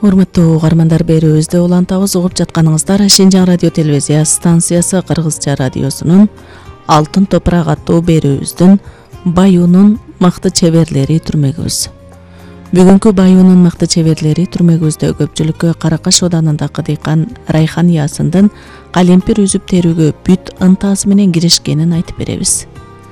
Урматтуу угармандар, берүүбүздү улантабыз. Угуп жатканыңыздар Шинжаң радио телевизия станциясы Кыргызча радиосунун Алтын топурак аттуу берүүбүздүн Баюунун мыкты чеберлери түрмөгүбүз. Бүгүнкү Баюунун мыкты чеберлери түрмөгүбүздө көпчүлүккө Каракаш ауданындагы дыйкан Райхан Ясындын калемпир үзүп терүүгө бүт ынтасы менен киришкенин айтып беребиз.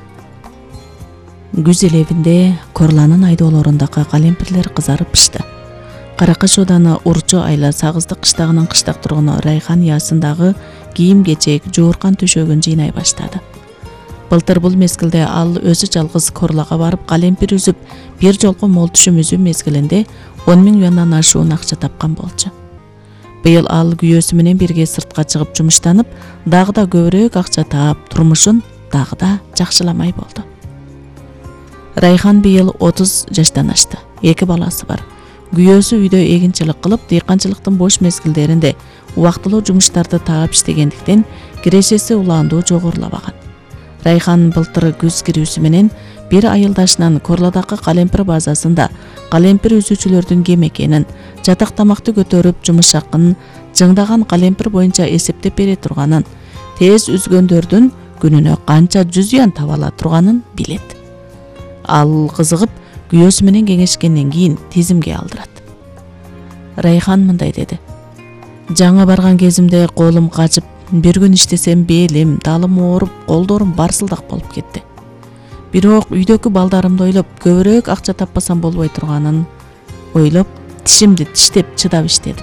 Күз элебинде Корланын айдоолорундагы калемпирлер кызарып пышты. Каракаш ауданы Урчу айла Сагыздык кыштагынын кыштак тургуну Райхан Ясындагы кийим-кечек, жууркан төшөгүн жыйнай баштады. Былтыр бул мезгилде ал өзү жалгыз Корлага барып калемпир үзүп, бир жолку мол түшүм үзүү мезгилинде 10 000 юандан ашуун акча тапкан болчу. Быйыл ал күйөөсү менен бирге сыртка чыгып жумуштанып, дагы да көбүрөөк акча таап, турмушун дагы да жакшыламай болду. Райхан быйыл 30 жаштан ашты. 2 баласы бар. Күйөөсү үйдө эгинчилик кылып, дыйканчылыктын бош мезгилдеринде убактылуу жумуштарды таап иштегендиктен кирешеси улаандуу жогорулабаган. Райхан былтыр күз кирүүсү менен бир айылдашынан Корладагы калемпир базасында калемпир үзүүчүлөрдүн кем экенин, жатак тамакты көтөрүп жумуш акын жыңдаган калемпир боюнча эсептеп бере турганын, тез үзгөндөрдүн күнүнө канча 100 юан таба ала турганын билет. Ал кызыгып, күйөөсү менен кеңешкенден кийин тизимге алдырат. Райхан мындай деди: "Жаңа барган кезимде колум качып, бир күн иштесем белим, далым ооруп, колдорум барсылдак болуп кетти. Бирок үйдөгү балдарымды ойлоп, көбүрөөк акча таппасам болбой турганын ойлоп, тишимди тиштеп чыдап иштедим.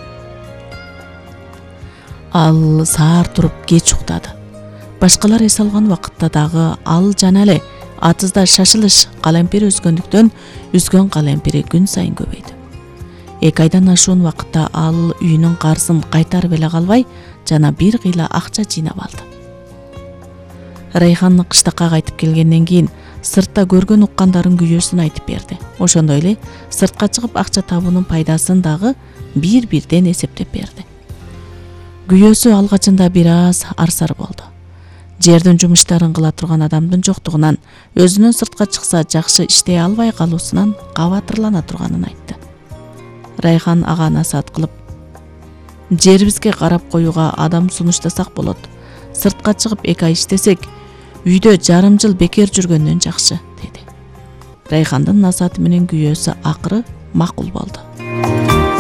Ал саар туруп кеч уктады. Башкалар эс алган убакытта дагы ал жана эле атызда шашылыш калемпир үзгөндүктөн үзгөн калемпири күн сайын көбөйдү. 2 айдан ашуун убакытта ал үйүнүн карызын кайтарып эле калбай, жана бир кыйла акча жыйнап алды. Райхан кыштакка кайтып келгенден кийин сыртта көргөн уккандарын күйөөсүн айтып берди. Ошондой эле сыртка чыгып акча табуунун пайдасын дагы бир-бирден эсептеп берди. Күйөөсү алгачында бир аз арсар болду. Жердин жумуштарын кыла турган адамдын жоктугунан, өзүнүн сыртка чыкса жакшы иштей албай калуусунан кабатырлана турганын айтты. Райхан ага насаат кылып: "Жерибизге карап коюуга адам сунуштасак болот. Сыртка чыгып 2 ай иштесек, үйдө жарым жыл бекер жүргөндөн жакшы", деди. Райхандын насааты менен күйөөсү акыры макул болду.